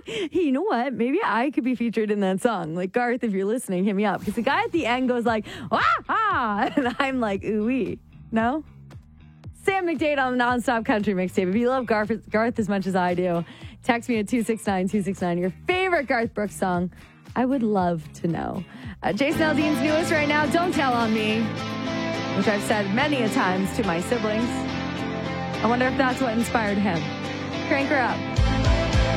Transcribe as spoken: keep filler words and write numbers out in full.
hey, you know what? Maybe I could be featured in that song. Like, Garth, if you're listening, hit me up. Because the guy at the end goes like, wah ha! And I'm like, ooh-wee. No? Sam McDade on the Nonstop Country Mixtape. If you love Garth, Garth as much as I do, text me at two six nine two six nine your favorite Garth Brooks song. I would love to know. Uh, Jason Aldean's newest right now, Don't Tell on Me, which I've said many a times to my siblings. I wonder if that's what inspired him. Crank her up.